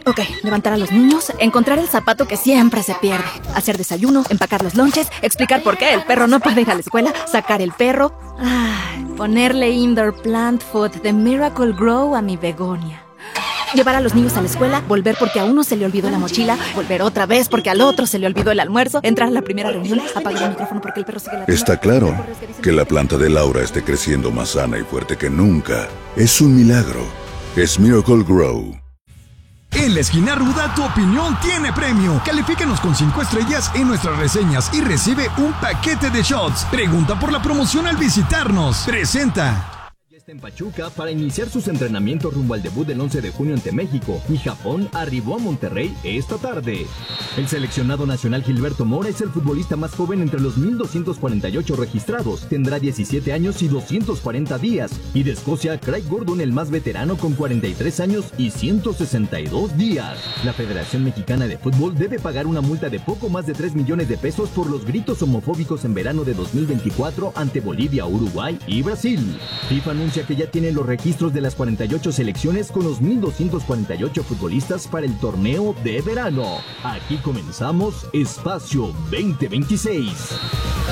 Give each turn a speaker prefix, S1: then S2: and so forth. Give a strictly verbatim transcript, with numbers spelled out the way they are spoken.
S1: Ok, levantar a los niños, encontrar el zapato que siempre se pierde, hacer desayuno, empacar los lonches, explicar por qué el perro no puede ir a la escuela, sacar el perro, ay, ponerle indoor plant food de Miracle Grow a mi begonia. Llevar a los niños a la escuela, volver porque a uno se le olvidó la mochila, volver otra vez porque al otro se le olvidó el almuerzo, entrar a la primera reunión, apagar el micrófono porque el perro sigue la...
S2: Está claro que la planta de Laura esté creciendo más sana y fuerte que nunca. Es un milagro. Es Miracle Grow.
S3: En La Esquina Ruda, tu opinión tiene premio. Califícanos con cinco estrellas en nuestras reseñas y recibe un paquete de shots. Pregunta por la promoción al visitarnos. Presenta.
S4: Está en Pachuca para iniciar sus entrenamientos rumbo al debut del once de junio ante México, y Japón arribó a Monterrey esta tarde. El seleccionado nacional Gilberto Mora es el futbolista más joven entre los mil doscientos cuarenta y ocho registrados, tendrá diecisiete años y doscientos cuarenta días, y de Escocia Craig Gordon el más veterano con cuarenta y tres años y ciento sesenta y dos días. La Federación Mexicana de Fútbol debe pagar una multa de poco más de tres millones de pesos por los gritos homofóbicos en verano de dos mil veinticuatro ante Bolivia, Uruguay y Brasil. FIFA anuncia que ya tiene los registros de las cuarenta y ocho selecciones con los mil doscientos cuarenta y ocho futbolistas para el torneo de verano. Aquí comenzamos Espacio veinte veintiséis.